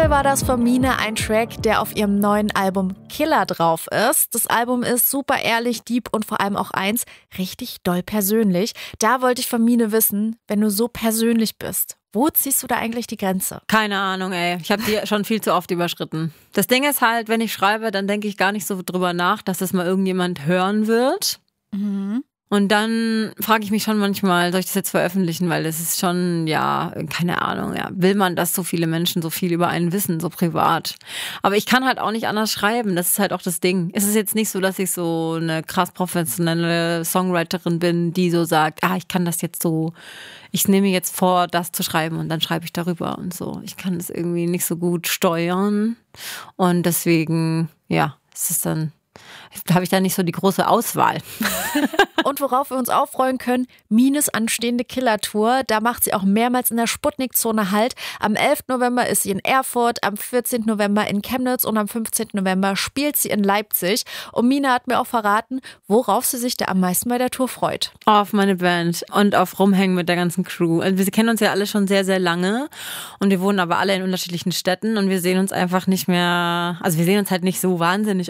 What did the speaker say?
Himmel war das von Mine, ein Track, der auf ihrem neuen Album Killer drauf ist. Das Album ist super ehrlich, deep und vor allem auch eins, richtig doll persönlich. Da wollte ich von Mine wissen, wenn du so persönlich bist, wo ziehst du da eigentlich die Grenze? Keine Ahnung, ey. Ich habe die schon viel zu oft überschritten. Das Ding ist halt, wenn ich schreibe, dann denke ich gar nicht so drüber nach, dass es mal irgendjemand hören wird. Mhm. Und dann frage ich mich schon manchmal, soll ich das jetzt veröffentlichen? Weil das ist schon, ja, keine Ahnung, ja. Will man, dass so viele Menschen so viel über einen wissen, so privat? Aber ich kann halt auch nicht anders schreiben. Das ist halt auch das Ding. Es ist jetzt nicht so, dass ich so eine krass professionelle Songwriterin bin, die so sagt, ich kann das jetzt so, ich nehme mir jetzt vor, das zu schreiben und dann schreibe ich darüber und so. Ich kann das irgendwie nicht so gut steuern. Und deswegen, ja, es ist dann, habe ich da nicht so die große Auswahl. Und worauf wir uns auch freuen können, Mines anstehende Killer-Tour. Da macht sie auch mehrmals in der Sputnik-Zone Halt. Am 11. November ist sie in Erfurt, am 14. November in Chemnitz und am 15. November spielt sie in Leipzig. Und Mine hat mir auch verraten, worauf sie sich da am meisten bei der Tour freut. Auf meine Band und auf Rumhängen mit der ganzen Crew. Also wir kennen uns ja alle schon sehr, sehr lange und wir wohnen aber alle in unterschiedlichen Städten und wir sehen uns einfach nicht mehr, also wir sehen uns halt nicht so wahnsinnig